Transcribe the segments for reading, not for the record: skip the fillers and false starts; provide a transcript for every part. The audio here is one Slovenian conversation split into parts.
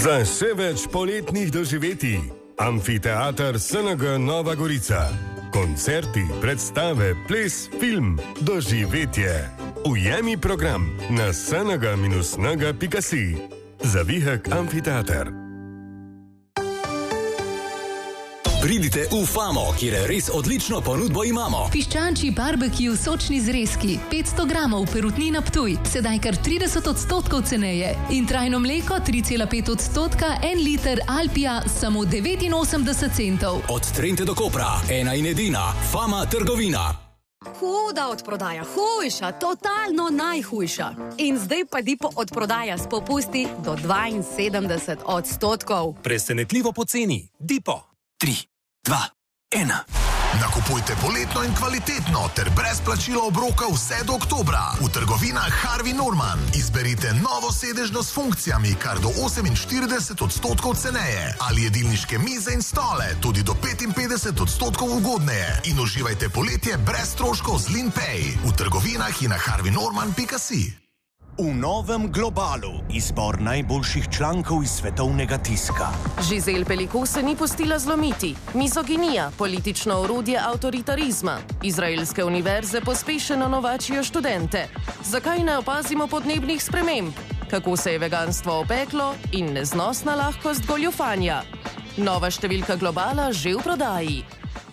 Za še več poletnih doživetij. Amfiteater SNG Nova Gorica. Koncerti, predstave, ples, film, doživetje. Ujemi program na sng-nga.si. Zavihek Amfiteater. Pridite v Famo, kjer res odlično ponudbo imamo. Piščančji barbecue sočni zrezki, 500 gramov perutnina Ptuj, sedaj kar 30% ceneje. In trajno mleko 3,5%, 1 liter Alpija, samo 89 centov. Od Trente do Kopra, ena in edina, Fama trgovina. Huda odprodaja, hujša, totalno najhujša. In zdaj pa Dipo odprodaja s popusti do 72%. Presenetljivo poceni. Dipo. 3, 2, 1. Nakupujte poletno in kvalitetno ter brez plačila obroka vse do oktobra. V trgovinah Harvey Norman izberite novo sedežno s funkcijami kar do 48% ceneje. Ali jedilniške mize in stole tudi do 55% ugodneje. In uživajte poletje brez stroškov z LinPay. V trgovinah in na harveynorman.si. V novem Globalu izbor najboljših člankov iz svetovnega tiska. Giselle Pelicot se ni pustila zlomiti. Mizoginija, politično orodje avtoritarizma. Izraelske univerze pospešeno novačijo študente. Zakaj ne opazimo podnebnih sprememb? Kako se je veganstvo opeklo in neznosna lahkost goljufanja? Nova številka Globala že v prodaji.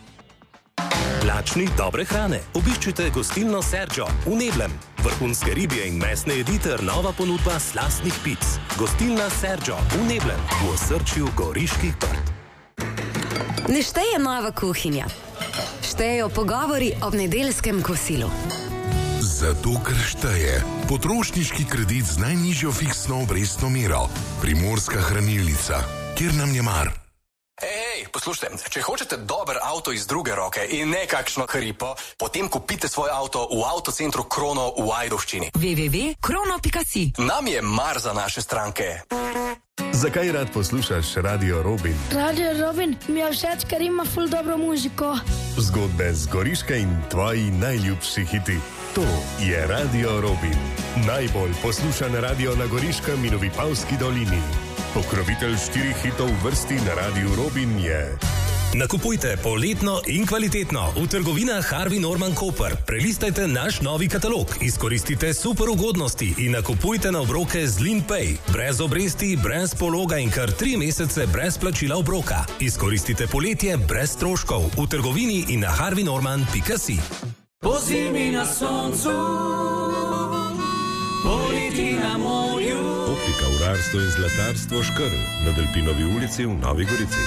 Lačni dobre hrane. Obiščite gostilno Sergio v Neblem. Vrhunske ribje in mesne jedi ter nova ponudba slastnih pic. Gostilna Sergio v Neblem, v osrčju Goriških Brd. Ne šteje nova kuhinja. Štejejo pogovori ob nedeljskem kosilu. Zato, ker šteje potrošniški kredit z najnižjo fiksno obrestno mero. Primorska hranilnica, kjer nam je mar. Ej, poslušajte, če hočete dober avto iz druge roke in nekakšno hripo, potem kupite svoj avto v avtocentru Krono v Ajdovščini. www.krono.si. Nam je mar za naše stranke. Zakaj rad poslušaš Radio Robin? Radio Robin mi je všeč, ker ima ful dobro muziko. Zgodbe z Goriške in tvoji najljubši hiti. To je Radio Robin. Najbolj poslušan radio na Goriškem in v Vipavski dolini. Pokrovitelj 4 hitov v vrsti na Radiu Robin je... Nakupujte poletno in kvalitetno v trgovinah Harvey Norman Koper. Prelistajte naš novi katalog, izkoristite super ugodnosti in nakupujte na obroke z LinPay. Brez obresti, brez pologa in kar 3 mesece brez plačila obroka. Izkoristite poletje brez stroškov v trgovini in na harveynorman.si. Po zimi na soncu, poleti na morju. Optika Urarstvo in zlatarstvo Škrl na Delpinovi ulici v Novi Gorici.